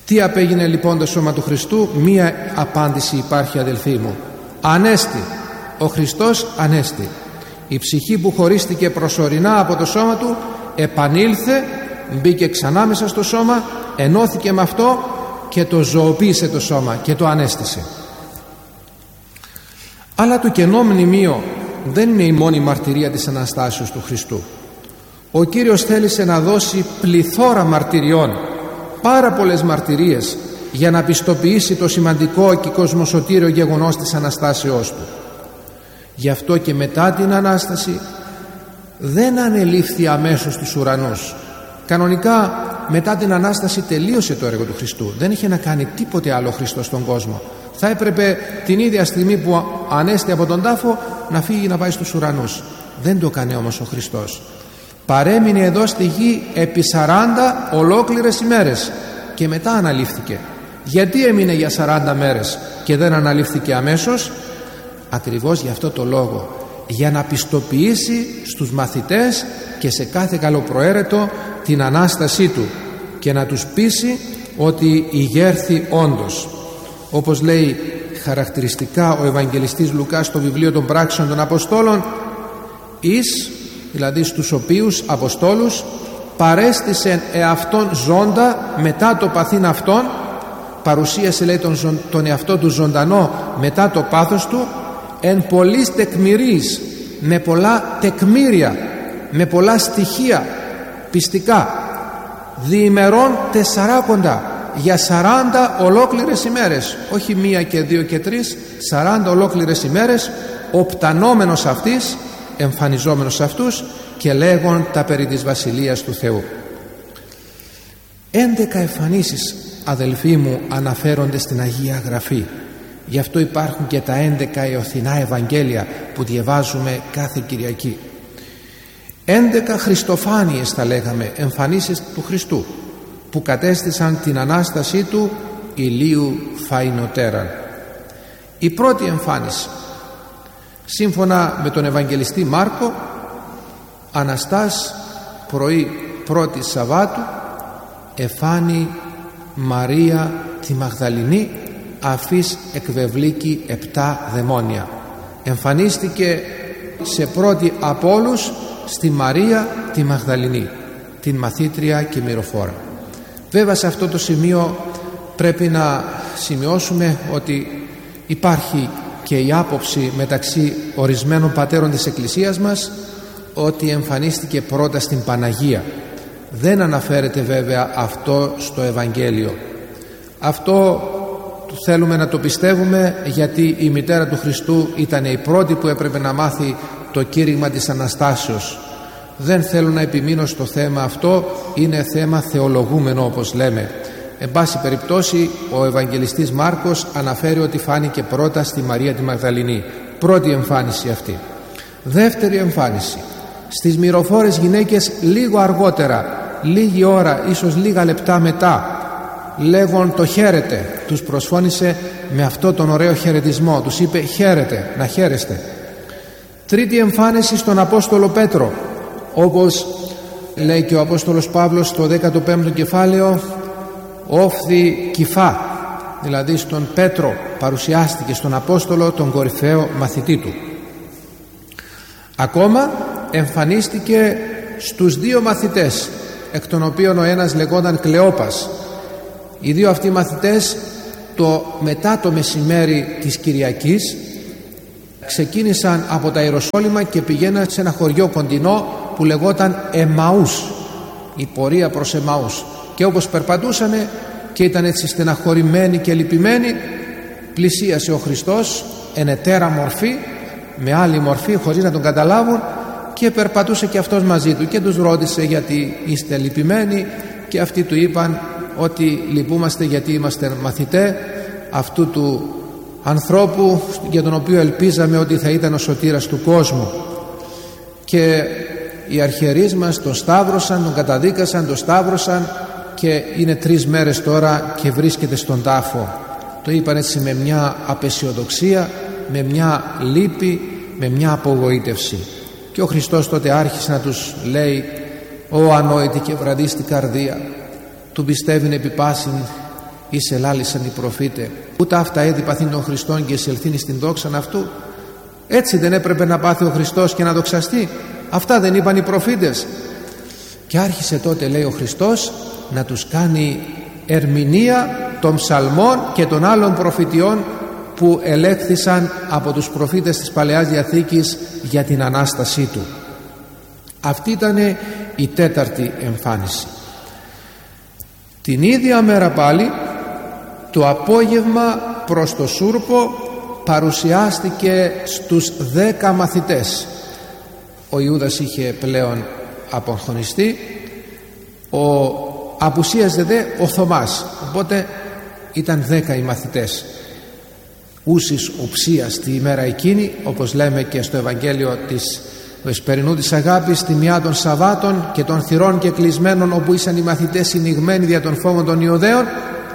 Τι απέγινε λοιπόν το σώμα του Χριστού? Μία απάντηση υπάρχει, αδελφοί μου: Ανέστη. Ο Χριστός ανέστη. Η ψυχή που χωρίστηκε προσωρινά από το σώμα του επανήλθε, μπήκε ξανά μέσα στο σώμα, ενώθηκε με αυτό και το ζωοποίησε το σώμα και το ανέστησε. Αλλά το κενό μνημείο δεν είναι η μόνη μαρτυρία της Αναστάσεως του Χριστού. Ο Κύριος θέλησε να δώσει πληθώρα μαρτυριών, πάρα πολλές μαρτυρίες, για να πιστοποιήσει το σημαντικό και κοσμοσωτήριο γεγονός της Αναστάσεώς του. Γι' αυτό και μετά την Ανάσταση δεν ανελήφθη αμέσως στους ουρανούς. Κανονικά μετά την Ανάσταση τελείωσε το έργο του Χριστού. Δεν είχε να κάνει τίποτε άλλο ο Χριστός στον κόσμο. Θα έπρεπε την ίδια στιγμή που ανέστη από τον τάφο να φύγει να πάει στους ουρανούς. Δεν το έκανε όμως ο Χριστός. Παρέμεινε εδώ στη γη επί 40 ολόκληρες ημέρες και μετά αναλήφθηκε. Γιατί έμεινε για 40 μέρες και δεν αναλήφθηκε αμέσως? Ακριβώς γι' αυτό το λόγο, για να πιστοποιήσει στους μαθητές και σε κάθε καλοπροαίρετο την Ανάστασή του και να τους πείσει ότι ηγέρθη όντως. Όπως λέει χαρακτηριστικά ο Ευαγγελιστής Λουκάς στο βιβλίο των Πράξεων των Αποστόλων, εις, δηλαδή στους οποίους Αποστόλους, παρέστησεν εαυτόν ζώντα μετά το παθήν αυτόν, παρουσίασε, λέει, τον εαυτό του ζωντανό μετά το πάθος του, εν πολλής τεκμηρίης, με πολλά τεκμήρια, με πολλά στοιχεία πιστικά, διημερών 40, για 40 ολόκληρες ημέρες, όχι 1 και 2 και 3, 40 ολόκληρες ημέρες, οπτανόμενος αυτής, εμφανιζόμενος αυτούς και λέγον τα περί της Βασιλείας του Θεού. 11 εμφανίσεις, αδελφοί μου, αναφέρονται στην Αγία Γραφή. Γι' αυτό υπάρχουν και τα 11 εωθινά Ευαγγέλια που διαβάζουμε κάθε Κυριακή. 11 χριστοφάνειες, θα λέγαμε, εμφανίσεις του Χριστού, που κατέστησαν την Ανάστασή του ηλίου φαϊνοτέραν. Η πρώτη εμφάνιση, σύμφωνα με τον Ευαγγελιστή Μάρκο, Αναστάς πρωί πρώτη Σαββάτου εφάνει Μαρία τη Μαγδαληνή, αφής εκβεβλίκη 7 δαιμόνια. Εμφανίστηκε σε πρώτη από όλους στη Μαρία τη Μαγδαληνή, την μαθήτρια και μυροφόρα. Βέβαια σε αυτό το σημείο πρέπει να σημειώσουμε ότι υπάρχει και η άποψη μεταξύ ορισμένων πατέρων της Εκκλησίας μας ότι εμφανίστηκε πρώτα στην Παναγία. Δεν αναφέρεται βέβαια αυτό στο Ευαγγέλιο. Αυτό θέλουμε να το πιστεύουμε, γιατί η μητέρα του Χριστού ήταν η πρώτη που έπρεπε να μάθει το κήρυγμα της Αναστάσεως. Δεν θέλω να επιμείνω στο θέμα αυτό, είναι θέμα θεολογούμενο όπως λέμε. Εν πάση περιπτώσει, ο Ευαγγελιστής Μάρκος αναφέρει ότι φάνηκε πρώτα στη Μαρία τη Μαγδαληνή. Πρώτη εμφάνιση αυτή. Δεύτερη εμφάνιση στις μυροφόρες γυναίκες λίγο αργότερα, λίγη ώρα, ίσως λίγα λεπτά μετά, λέγον το χαίρετε. Τους προσφώνησε με αυτό τον ωραίο χαιρετισμό, τους είπε χαίρετε, να χαίρεστε. Τρίτη εμφάνιση στον Απόστολο Πέτρο, όπως λέει και ο Απόστολος Παύλος στο 15ο κεφάλαιο, όφθη κυφά, δηλαδή στον Πέτρο παρουσιάστηκε, στον Απόστολο, τον κορυφαίο μαθητή του. Ακόμα εμφανίστηκε στους 2 μαθητές, εκ των οποίων ο ένας λεγόταν Κλεόπας. Οι 2 αυτοί μαθητές μετά το μεσημέρι της Κυριακής ξεκίνησαν από τα Ιεροσόλυμα και πηγαίναν σε ένα χωριό κοντινό που λεγόταν Εμαούς, η πορεία προς Εμαούς. Και όπως περπατούσανε και ήταν έτσι στεναχωρημένοι και λυπημένοι, πλησίασε ο Χριστός εν ετέρα μορφή, με άλλη μορφή, χωρίς να τον καταλάβουν, και περπατούσε και αυτός μαζί του και τους ρώτησε γιατί είστε λυπημένοι, και αυτοί του είπαν ότι λυπούμαστε γιατί είμαστε μαθητέ αυτού του ανθρώπου για τον οποίο ελπίζαμε ότι θα ήταν ο σωτήρας του κόσμου, και οι αρχιερείς μας τον σταύρωσαν, τον καταδίκασαν, τον σταύρωσαν και είναι 3 μέρες τώρα και βρίσκεται στον τάφο. Το είπαν έτσι με μια απεσιοδοξία, με μια λύπη, με μια απογοήτευση. Και ο Χριστός τότε άρχισε να τους λέει: «Ω ανόητη και βραδίστη καρδία, του πιστεύειν επί πάσιν εις ελάλησαν οι προφήτε, ούτε αυτά έδι παθήν των Χριστών και εισελθήν στην δόξαν αυτού. Έτσι δεν έπρεπε να πάθει ο Χριστός και να δοξαστεί? Αυτά δεν είπαν οι προφήτες? Και άρχισε τότε, λέει, ο Χριστός να τους κάνει ερμηνεία των ψαλμών και των άλλων προφητιών που ελέγχθησαν από τους προφήτες της Παλαιάς Διαθήκης για την Ανάστασή του. Αυτή ήταν η τέταρτη εμφάνιση. Την ίδια μέρα πάλι, το απόγευμα προς το Σούρπο, παρουσιάστηκε στους 10 μαθητές. Ο Ιούδας είχε πλέον αποχωνιστεί, απουσίαζε δε ο Θωμάς, οπότε ήταν 10 οι μαθητές. Ούσης οψίας τη ημέρα εκείνη, όπως λέμε και στο Ευαγγέλιο του Εσπερινού της Αγάπης, στη μια των Σαββάτων και των θυρών και κλεισμένων, όπου ήσαν οι μαθητές συνηγμένοι δια των φόβων των Ιουδαίων,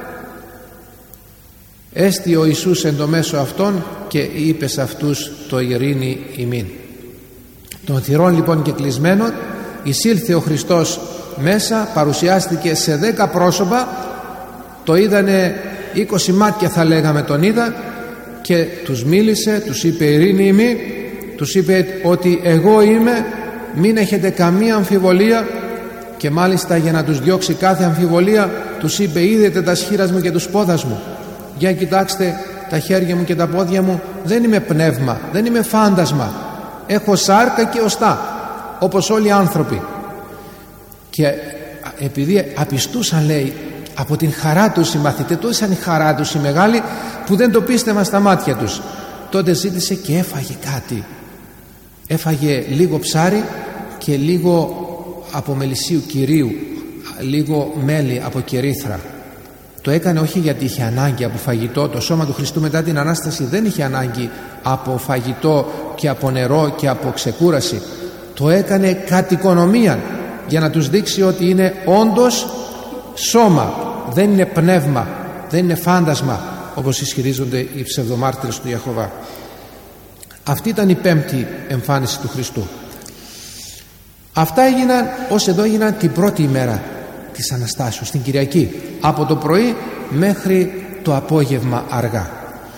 έστι ο Ιησούς εν το μέσο αυτών και είπε σε αυτούς, το ειρήνη ημίν. Των θυρών λοιπόν και κλεισμένων εισήλθε ο Χριστός μέσα, παρουσιάστηκε σε 10 πρόσωπα, το είδανε 20 μάτια θα λέγαμε, τον είδα, και τους μίλησε, τους είπε ειρήνη ημί, τους είπε ότι εγώ είμαι, μην έχετε καμία αμφιβολία, και μάλιστα για να τους διώξει κάθε αμφιβολία τους είπε, είδετε τα σχήρας μου και τους πόδας μου, για κοιτάξτε τα χέρια μου και τα πόδια μου, δεν είμαι πνεύμα, δεν είμαι φάντασμα, έχω σάρκα και οστά όπως όλοι οι άνθρωποι. Και επειδή απιστούσαν, λέει, από την χαρά τους οι μαθητές, τόσο ήταν η χαρά τους η μεγάλη που δεν το πίστευαν στα μάτια τους, τότε ζήτησε και έφαγε κάτι. Έφαγε λίγο ψάρι και λίγο από μελισσίου Κυρίου, λίγο μέλι από κερίθρα. Το έκανε όχι γιατί είχε ανάγκη από φαγητό. Το σώμα του Χριστού μετά την Ανάσταση δεν είχε ανάγκη από φαγητό και από νερό και από ξεκούραση. Το έκανε κατ' οικονομία, για να τους δείξει ότι είναι όντως σώμα, δεν είναι πνεύμα, δεν είναι φάντασμα, όπως ισχυρίζονται οι ψευδομάρτυρες του Ιεχωβά. Αυτή ήταν η πέμπτη εμφάνιση του Χριστού. Αυτά έγιναν, ως εδώ έγιναν την πρώτη ημέρα της Αναστάσεως, την Κυριακή, από το πρωί μέχρι το απόγευμα αργά.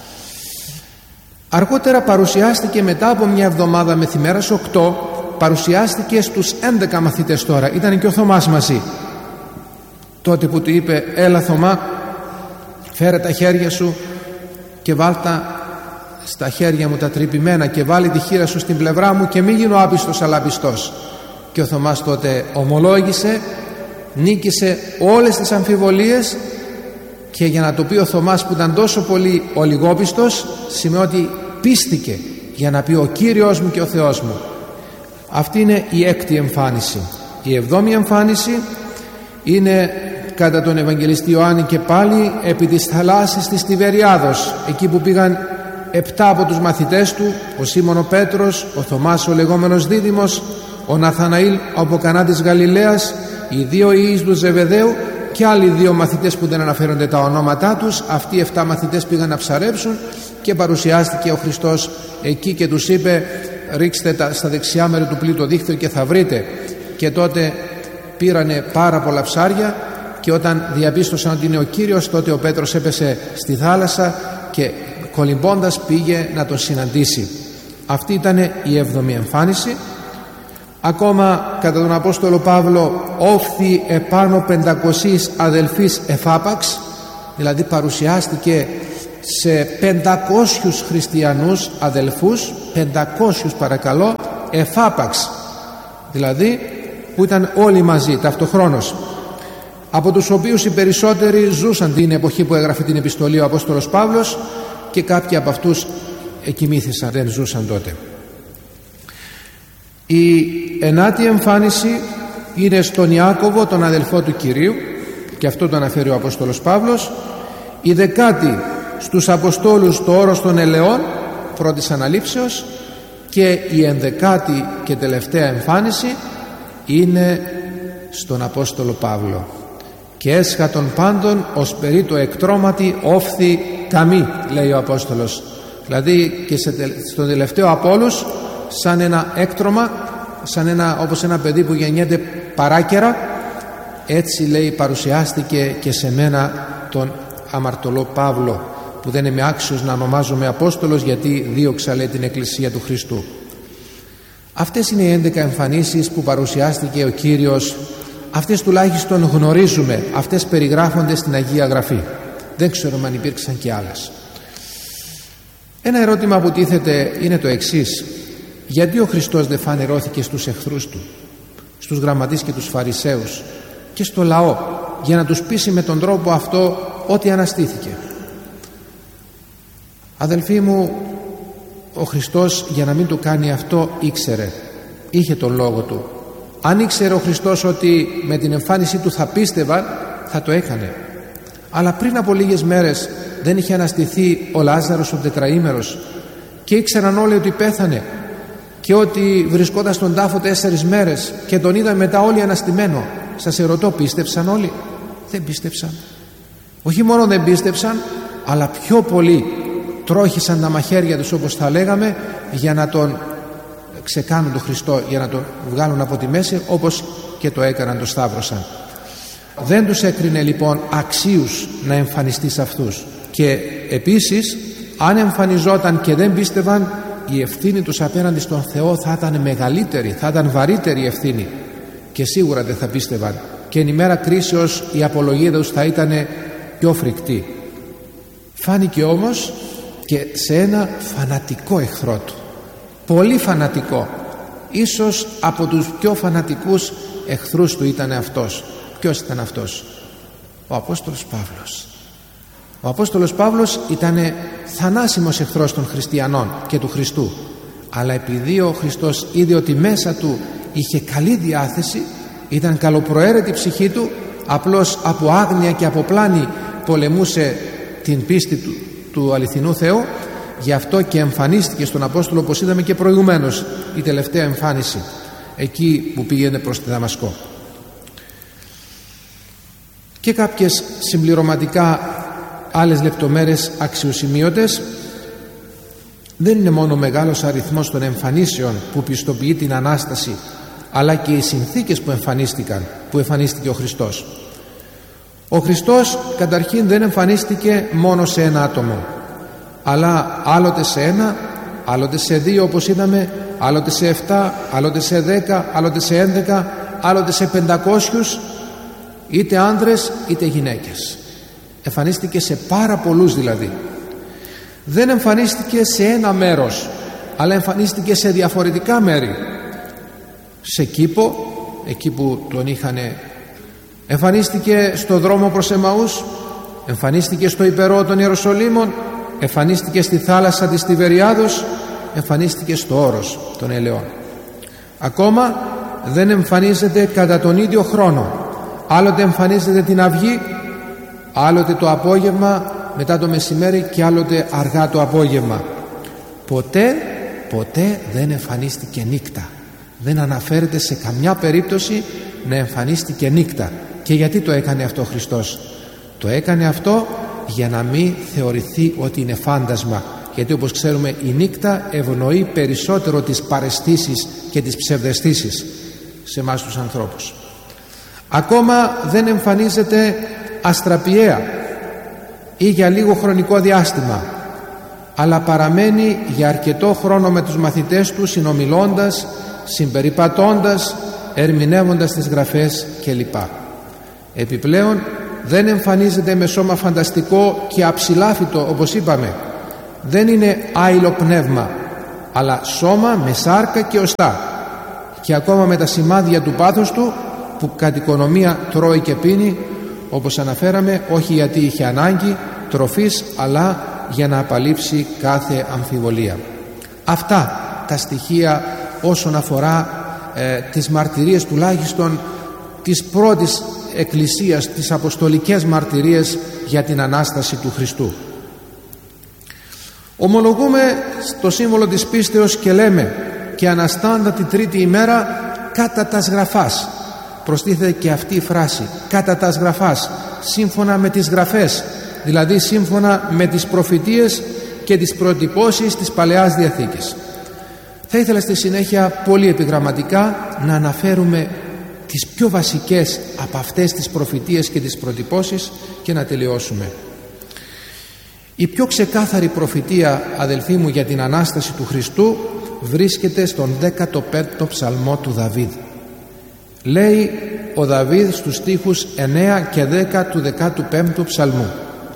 Αργότερα παρουσιάστηκε, μετά από μια εβδομάδα, μεθημέρας 8, παρουσιάστηκε στους 11 μαθητές τώρα. Ήταν και ο Θωμάς μαζί. Τότε που του είπε, έλα Θωμά, φέρε τα χέρια σου και βάλτα στα χέρια μου τα τρυπημένα και βάλει τη χείρα σου στην πλευρά μου και μη γίνω άπιστος αλλά πιστός. Και ο Θωμάς τότε ομολόγησε, νίκησε όλες τις αμφιβολίες, και για να το πει ο Θωμάς που ήταν τόσο πολύ ολιγόπιστος, σημαίνει ότι πίστηκε για να πει ο Κύριος μου και ο Θεός μου. Αυτή είναι η έκτη εμφάνιση. Η εβδόμη εμφάνιση είναι κατά τον Ευαγγελιστή Ιωάννη και πάλι επί της θαλάσσης της Τιβεριάδος, εκεί που πήγαν 7 από τους μαθητές του, ο Σίμων ο Πέτρος, ο Θωμάς ο λεγόμενος Δίδυμος, ο Ναθαναήλ από Κανά της Γαλιλαίας, οι 2 υιείς του Ζεβεδαίου και άλλοι 2 μαθητές που δεν αναφέρονται τα ονόματά τους. Αυτοί οι 7 μαθητές πήγαν να ψαρέψουν και παρουσιάστηκε ο Χριστός εκεί και τους είπε, ρίξτε στα δεξιά μέρη του πλοίου το δίχτυο και θα βρείτε. Και τότε πήρανε πάρα πολλά ψάρια, και όταν διαπίστωσαν ότι είναι ο Κύριος, τότε ο Πέτρος έπεσε στη θάλασσα και κολυμπώντας πήγε να τον συναντήσει. Αυτή ήταν η έβδομη εμφάνιση. Ακόμα κατά τον Απόστολο Παύλο, όφθη επάνω 500 αδελφείς εφάπαξ, δηλαδή παρουσιάστηκε σε 500 χριστιανούς αδελφούς, 500 παρακαλώ, εφάπαξ, δηλαδή που ήταν όλοι μαζί ταυτοχρόνως, από τους οποίους οι περισσότεροι ζούσαν την εποχή που έγραφε την επιστολή ο Απόστολος Παύλος, και κάποιοι από αυτούς εκοιμήθησαν, δεν ζούσαν τότε. Η ενάτη εμφάνιση είναι στον Ιάκωβο, τον αδελφό του Κυρίου, και αυτό το αναφέρει ο Απόστολος Παύλος. Η δεκάτη στους Αποστόλους, το όρος των ελαιών πρώτης αναλήψεως, και η ενδεκάτη και τελευταία εμφάνιση είναι στον Απόστολο Παύλο. Και έσχα των πάντων ως περί το εκτρώματι όφθη καμή, λέει ο Απόστολος. Δηλαδή και στον τελευταίο από όλους, σαν ένα έκτρωμα, όπως ένα παιδί που γεννιέται παράκαιρα, έτσι λέει παρουσιάστηκε και σε μένα τον αμαρτωλό Παύλο, που δεν είμαι άξιος να ονομάζομαι Απόστολος, γιατί δίωξα, λέει, την Εκκλησία του Χριστού. Αυτές είναι οι 11 εμφανίσεις που παρουσιάστηκε ο Κύριος. Αυτές τουλάχιστον γνωρίζουμε, αυτές περιγράφονται στην Αγία Γραφή. Δεν ξέρουμε αν υπήρξαν και άλλες. Ένα ερώτημα που τίθεται είναι το εξής: γιατί ο Χριστός δεν φανερώθηκε στους εχθρούς του, στους γραμματείς και τους φαρισαίους και στο λαό, για να τους πείσει με τον τρόπο αυτό ότι αναστήθηκε? Αδελφοί μου, ο Χριστός, για να μην το κάνει αυτό, ήξερε, είχε τον λόγο του. Αν ήξερε ο Χριστός ότι με την εμφάνισή του θα πίστευαν, θα το έκανε. Αλλά πριν από λίγες μέρες δεν είχε αναστηθεί ο Λάζαρος ο τετραήμερος και ήξεραν όλοι ότι πέθανε και ότι βρισκόταν στον τάφο 4 μέρες και τον είδαν μετά όλοι αναστημένο? Σας ερωτώ, πίστεψαν όλοι? Δεν πίστεψαν. Όχι μόνο δεν πίστεψαν, αλλά πιο πολύ τρόχισαν τα μαχαίρια τους, όπως θα λέγαμε, για να τον ξεκάνουν τον Χριστό, για να τον βγάλουν από τη μέση, όπως και το έκαναν, το σταύρωσαν. Δεν τους έκρινε λοιπόν αξίους να εμφανιστεί σε αυτούς. Και επίσης, αν εμφανιζόταν και δεν πίστευαν, η ευθύνη τους απέναντι στον Θεό θα ήταν μεγαλύτερη, θα ήταν βαρύτερη ευθύνη και σίγουρα δεν θα πίστευαν, και εν ημέρα κρίσεως η απολογία τους θα ήταν πιο φρικτή. Φάνηκε όμως και σε ένα φανατικό εχθρό του, πολύ φανατικό, ίσως από τους πιο φανατικούς εχθρούς του ήταν αυτός. Ποιος ήταν αυτός? Ο Απόστολος Παύλος. Ο Απόστολος Παύλος ήταν θανάσιμος εχθρός των χριστιανών και του Χριστού, αλλά επειδή ο Χριστός είδε ότι μέσα του είχε καλή διάθεση, ήταν καλοπροαίρετη η ψυχή του, απλώς από άγνοια και από πλάνη πολεμούσε την πίστη του αληθινού Θεού, γι' αυτό και εμφανίστηκε στον Απόστολο, όπως είδαμε και προηγουμένως, η τελευταία εμφάνιση εκεί που πήγαινε προς τη Δαμασκό. Και κάποιες συμπληρωματικά άλλες λεπτομέρειες αξιοσημείωτες: δεν είναι μόνο μεγάλος αριθμός των εμφανίσεων που πιστοποιεί την Ανάσταση, αλλά και οι συνθήκες που εμφανίστηκε ο Χριστός. Ο Χριστός καταρχήν δεν εμφανίστηκε μόνο σε ένα άτομο, αλλά άλλοτε σε ένα, άλλοτε σε 2, όπως είδαμε, άλλοτε σε 7, άλλοτε σε 10, άλλοτε σε 11, άλλοτε σε 500, είτε άνδρες είτε γυναίκες. Εμφανίστηκε σε πάρα πολλούς δηλαδή. Δεν εμφανίστηκε σε ένα μέρος, αλλά εμφανίστηκε σε διαφορετικά μέρη. Σε Κήπο, εκεί που τον είχανε, εμφανίστηκε στο δρόμο προς Εμαούς, εμφανίστηκε στο υπερό των Ιεροσολύμων, εμφανίστηκε στη θάλασσα της Τιβεριάδος, εμφανίστηκε στο όρος των Ελαιών. Ακόμα δεν εμφανίζεται κατά τον ίδιο χρόνο. Άλλοτε εμφανίζεται την αυγή, άλλοτε το απόγευμα μετά το μεσημέρι και άλλοτε αργά το απόγευμα. Ποτέ δεν εμφανίστηκε νύχτα. Δεν αναφέρεται σε καμιά περίπτωση να εμφανίστηκε νύχτα. Και γιατί το έκανε αυτό ο Χριστός? Το έκανε αυτό για να μην θεωρηθεί ότι είναι φάντασμα, γιατί όπως ξέρουμε η νύχτα ευνοεί περισσότερο τις παραισθήσεις και τις ψευδαισθήσεις σε εμάς τους ανθρώπους. Ακόμα δεν εμφανίζεται αστραπιαία ή για λίγο χρονικό διάστημα, αλλά παραμένει για αρκετό χρόνο με τους μαθητές του, συνομιλώντας, συμπεριπατώντας, ερμηνεύοντας τις γραφές κλπ. Επιπλέον δεν εμφανίζεται με σώμα φανταστικό και αψηλάφιτο, όπως είπαμε. Δεν είναι άειλο πνεύμα, αλλά σώμα με σάρκα και οστά, και ακόμα με τα σημάδια του πάθους του, που κατ' οικονομία τρώει και πίνει, όπως αναφέραμε, όχι γιατί είχε ανάγκη τροφής, αλλά για να απαλείψει κάθε αμφιβολία. Αυτά τα στοιχεία όσον αφορά τις μαρτυρίες, τουλάχιστον της πρώτης εκκλησίας, τις αποστολικές μαρτυρίες για την Ανάσταση του Χριστού. Ομολογούμε στο σύμβολο της πίστεως και λέμε: και αναστάντα τη τρίτη ημέρα κατά τας γραφάς. Προστίθεται και αυτή η φράση, κατά τας γραφάς, σύμφωνα με τις γραφές, δηλαδή σύμφωνα με τις προφητείες και τις προτυπώσεις της Παλαιάς Διαθήκης. Θα ήθελα στη συνέχεια πολύ επιγραμματικά να αναφέρουμε τις πιο βασικές από αυτές τις προφητείες και τις προτυπώσεις και να τελειώσουμε. Η πιο ξεκάθαρη προφητεία, αδελφοί μου, για την Ανάσταση του Χριστού βρίσκεται στον 15ο ψαλμό του Δαβίδ. Λέει ο Δαβίδ στους στίχους 9 και 10 του 15ου ψαλμού.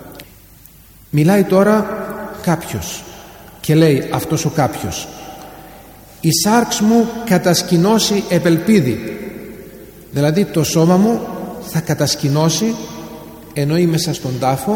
Μιλάει τώρα κάποιος και λέει αυτός ο κάποιος: «Η σάρξ μου κατασκηνώσει επελπίδη», δηλαδή το σώμα μου θα κατασκηνώσει, εννοεί μέσα στον τάφο,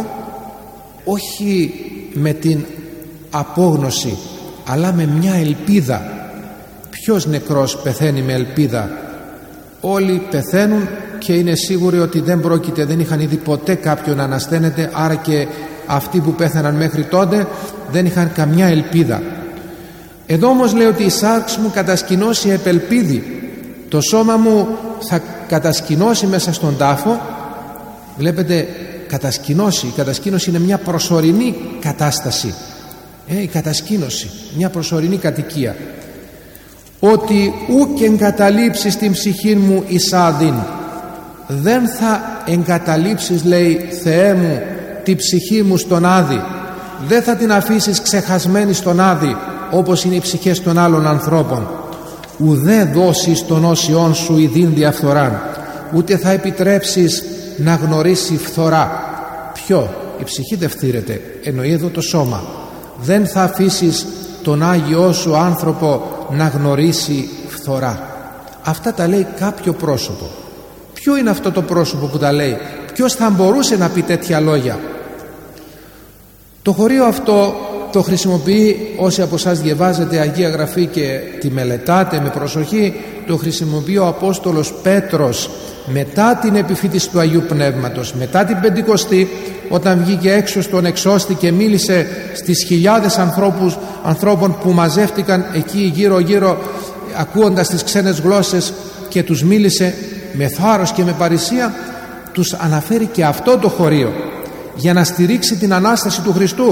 όχι με την απόγνωση αλλά με μια ελπίδα. Ποιος νεκρός πεθαίνει με ελπίδα? Όλοι πεθαίνουν και είναι σίγουροι ότι δεν είχαν είδει ποτέ κάποιον να ανασταίνεται, άρα και αυτοί που πέθαναν μέχρι τότε δεν είχαν καμιά ελπίδα. Εδώ όμως λέει ότι η σάρξ μου κατασκηνώσει επελπίδη, το σώμα μου θα κατασκηνώσει μέσα στον τάφο. Βλέπετε, κατασκηνώσει, η κατασκήνωση είναι μια προσωρινή κατάσταση, η κατασκήνωση, μια προσωρινή κατοικία. Ότι ούκ εγκαταλείψεις την ψυχή μου εισάδειν, δεν θα εγκαταλείψεις, λέει, Θεέ μου, τη ψυχή μου στον άδη, δεν θα την αφήσεις ξεχασμένη στον άδη όπως είναι οι ψυχές των άλλων ανθρώπων. Ουδέ δώσεις των όσιών σου ειδήν διαφθοράν, ούτε θα επιτρέψεις να γνωρίσει φθορά. Ποιο? Η ψυχή δεν φθήρεται, εννοεί εδώ το σώμα. Δεν θα αφήσεις τον Άγιό σου άνθρωπο να γνωρίσει φθορά. Αυτά τα λέει κάποιο πρόσωπο. Ποιο είναι αυτό το πρόσωπο που τα λέει? Ποιος θα μπορούσε να πει τέτοια λόγια? Το χωρίο αυτό το χρησιμοποιεί, όσοι από εσάς διαβάζετε Αγία Γραφή και τη μελετάτε με προσοχή, το χρησιμοποιεί ο Απόστολος Πέτρος μετά την επιφύτηση του Αγίου Πνεύματος, μετά την Πεντηκοστή, όταν βγήκε έξω στον εξώστη και μίλησε στις χιλιάδες ανθρώπων που μαζεύτηκαν εκεί γύρω ακούοντας τις ξένες γλώσσες, και τους μίλησε με θάρρος και με παρησία. Τους αναφέρει και αυτό το χωρίο για να στηρίξει την Ανάσταση του Χριστού.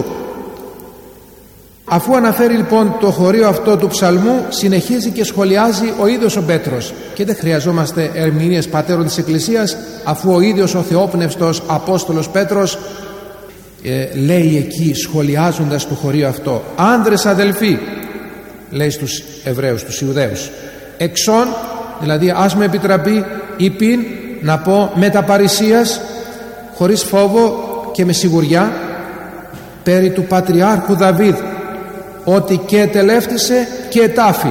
Αφού αναφέρει λοιπόν το χωρίο αυτό του ψαλμού, συνεχίζει και σχολιάζει ο ίδιος ο Πέτρος, και δεν χρειαζόμαστε ερμηνείες πατέρων της Εκκλησίας, αφού ο ίδιος ο θεόπνευστος Απόστολος Πέτρος λέει εκεί, σχολιάζοντας το χωρίο αυτό: «Άνδρες αδελφοί», λέει στους Εβραίους, στους Ιουδαίους, «εξών», δηλαδή ας με επιτραπεί, «υπήν», να πω μετα παρησίας, χωρίς φόβο και με σιγουριά, περί του Πατριάρχου Δαβίδ, ότι και ετελεύτησε και ετάφη».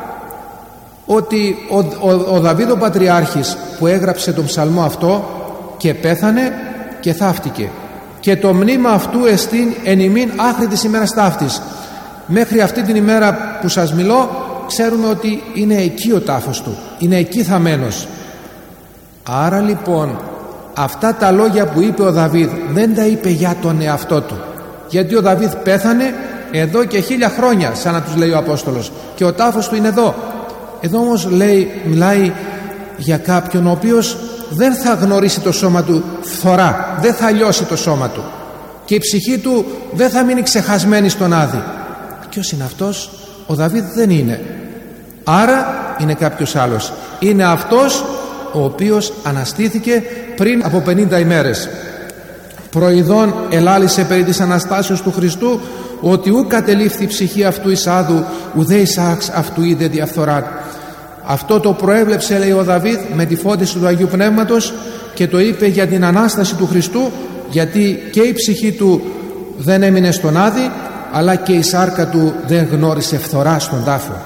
Ότι ο Δαβίδ ο Πατριάρχης που έγραψε τον ψαλμό αυτό και πέθανε και θαύτηκε, και το μνήμα αυτού εστίν εν ημίν άχρη της ημέρας ταύτης. Μέχρι αυτή την ημέρα που σας μιλώ ξέρουμε ότι είναι εκεί ο τάφος του, είναι εκεί θαμμένος. Άρα λοιπόν αυτά τα λόγια που είπε ο Δαβίδ δεν τα είπε για τον εαυτό του, γιατί ο Δαβίδ πέθανε εδώ και 1000 χρόνια, σαν να τους λέει ο Απόστολος, και ο τάφος του είναι εδώ. Εδώ όμως μιλάει για κάποιον ο οποίος δεν θα γνωρίσει το σώμα του φθορά, δεν θα λιώσει το σώμα του, και η ψυχή του δεν θα μείνει ξεχασμένη στον άδη. Ποιος είναι αυτός? Ο Δαβίδ δεν είναι. Άρα είναι κάποιος άλλος. Είναι αυτός ο οποίος αναστήθηκε πριν από 50 ημέρες. Προειδών ελάλησε περί της Αναστάσεως του Χριστού, ότι ου κατελήφθη η ψυχή αυτού εις άδου, ουδέ εις άξ αυτού είδε διαφθοράν. Αυτό το προέβλεψε, λέει ο Δαβίδ, με τη φώτιση του Αγίου Πνεύματος, και το είπε για την Ανάσταση του Χριστού, γιατί και η ψυχή του δεν έμεινε στον άδη, αλλά και η σάρκα του δεν γνώρισε φθορά στον τάφο.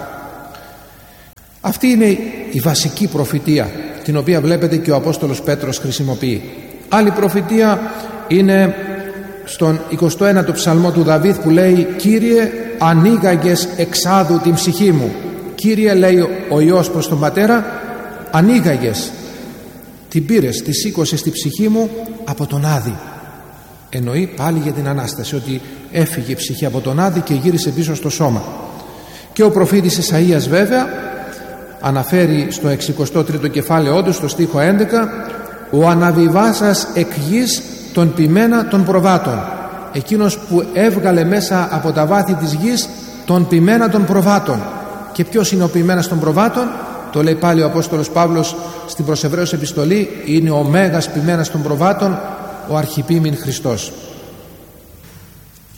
Αυτή είναι η βασική προφητεία, την οποία βλέπετε και ο Απόστολος Πέτρος χρησιμοποιεί. Άλλη προφητεία είναι στον 21ο ψαλμό του Δαβίδ, που λέει: «Κύριε, ανοίγαγες εξάδου την ψυχή μου». Κύριε, λέει ο Υιός προς τον Πατέρα, ανοίγαγες, την πήρες, τη σήκωσες στη ψυχή μου από τον άδη. Εννοεί πάλι για την Ανάσταση, ότι έφυγε η ψυχή από τον άδη και γύρισε πίσω στο σώμα. Και ο προφήτης Ισαΐας βέβαια αναφέρει στο 63ο κεφάλαιό του, στο στίχο 11: «Ο αναβιβάσας εκ γης τον ποιμένα των προβάτων». Εκείνος που έβγαλε μέσα από τα βάθη της γης τον ποιμένα των προβάτων. Και ποιος είναι ο ποιμένας των προβάτων? Το λέει πάλι ο Απόστολος Παύλος στην προς Εβραίους επιστολή: είναι ο μέγας ποιμένας των προβάτων, ο αρχιποίμην Χριστός.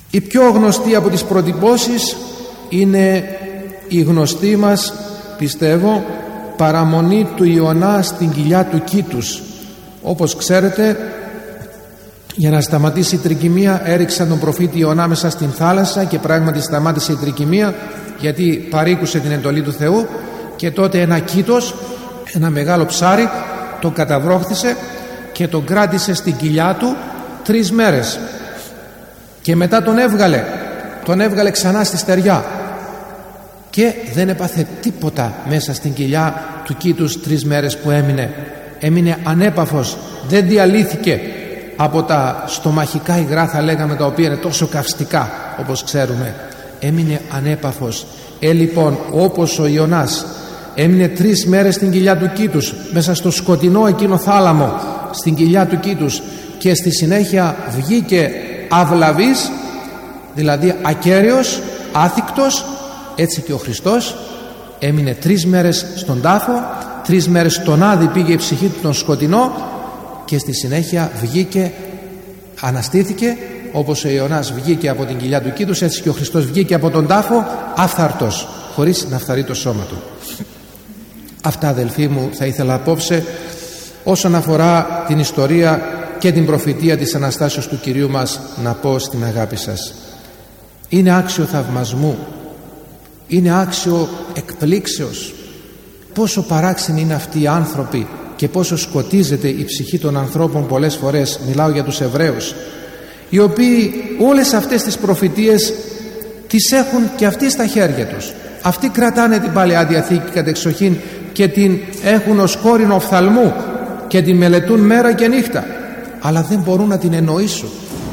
Η πιο γνωστή από τις προτυπώσεις είναι η γνωστή μας, πιστεύω, παραμονή του Ιωνά στην κοιλιά του Κήτους. Όπως ξέρετε, για να σταματήσει η τρικυμία έριξαν τον προφήτη Ιωνά μέσα στην θάλασσα και πράγματι σταμάτησε η τρικυμία, γιατί παρήκουσε την εντολή του Θεού, και τότε ένα κήτος, ένα μεγάλο ψάρι, τον καταβρόχθησε και τον κράτησε στην κοιλιά του 3 μέρες και μετά τον έβγαλε ξανά στη στεριά και δεν έπαθε τίποτα μέσα στην κοιλιά του κήτους 3 μέρες που έμεινε ανέπαφος, δεν διαλύθηκε από τα στομαχικά υγρά, θα λέγαμε, τα οποία είναι τόσο καυστικά, όπως ξέρουμε. Έμεινε ανέπαφος. Λοιπόν, όπως ο Ιωνάς έμεινε 3 μέρες στην κοιλιά του Κήτους, μέσα στο σκοτεινό εκείνο θάλαμο, στην κοιλιά του Κήτους, και στη συνέχεια βγήκε αυλαβής, δηλαδή ακέραιος, άθικτος, έτσι και ο Χριστός έμεινε 3 μέρες στον τάφο, 3 μέρες στον άδη πήγε η ψυχή του τον σκοτεινό και στη συνέχεια βγήκε, αναστήθηκε. Όπως ο Ιωνάς βγήκε από την κοιλιά του Κήτους, έτσι και ο Χριστός βγήκε από τον τάφο άφθαρτος, χωρίς να φθαρεί το σώμα του. Αυτά, αδελφοί μου, θα ήθελα απόψε όσον αφορά την ιστορία και την προφητεία της Αναστάσεως του Κυρίου μας να πω στην αγάπη σας. Είναι άξιο θαυμασμού, είναι άξιο εκπλήξεως. Πόσο παράξενοι είναι αυτοί οι άνθρωποι και πόσο σκοτίζεται η ψυχή των ανθρώπων πολλές φορές. Μιλάω για τους Εβραίους, οι οποίοι όλες αυτές τις προφητείες τις έχουν και αυτοί στα χέρια τους. Αυτοί κρατάνε την Παλαιά Διαθήκη κατεξοχήν και την έχουν ως κόρηνο οφθαλμού και την μελετούν μέρα και νύχτα, αλλά δεν μπορούν να την εννοήσουν.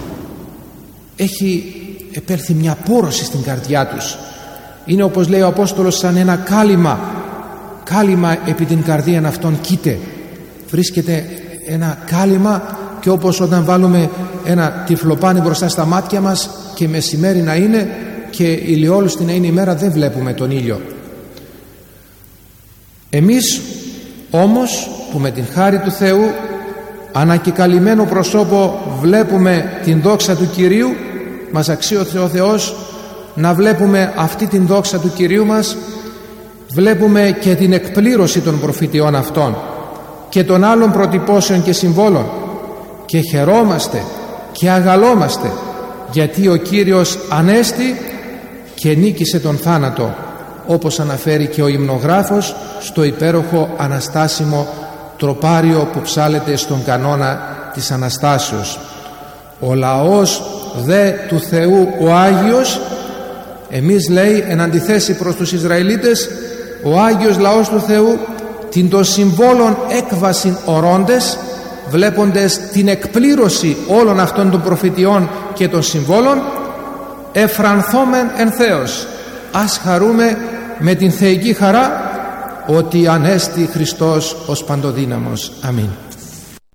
Έχει επέλθει μια πόρωση στην καρδιά τους. Είναι, όπως λέει ο Απόστολος, σαν ένα κάλυμα επί την καρδίαν αυτών. Κοίτε, βρίσκεται ένα κάλυμα, και όπως όταν βάλουμε ένα τυφλοπάνι μπροστά στα μάτια μας και μεσημέρι να είναι και ηλιόλουστη να είναι η μέρα, δεν βλέπουμε τον ήλιο. Εμείς όμως που με την χάρη του Θεού ανακεκαλυμμένο προσώπο βλέπουμε την δόξα του Κυρίου, μας αξίωσε ο Θεός να βλέπουμε αυτή την δόξα του Κυρίου μας, βλέπουμε και την εκπλήρωση των προφητιών αυτών και των άλλων προτυπώσεων και συμβόλων, και χαιρόμαστε και αγαλόμαστε, γιατί ο Κύριος ανέστη και νίκησε τον θάνατο, όπως αναφέρει και ο υμνογράφος στο υπέροχο αναστάσιμο τροπάριο που ψάλεται στον κανόνα της Αναστάσεως. Ο λαός δε του Θεού ο Άγιος, εμείς, λέει, εν αντιθέσει προς τους Ισραηλίτες, ο Άγιος λαός του Θεού, την των συμβόλων έκβασιν ορώντες, βλέποντες την εκπλήρωση όλων αυτών των προφητιών και των συμβόλων, εφρανθόμεν εν Θεός. Ας χαρούμε με την θεϊκή χαρά ότι ανέστη Χριστός ως παντοδύναμος. Αμήν.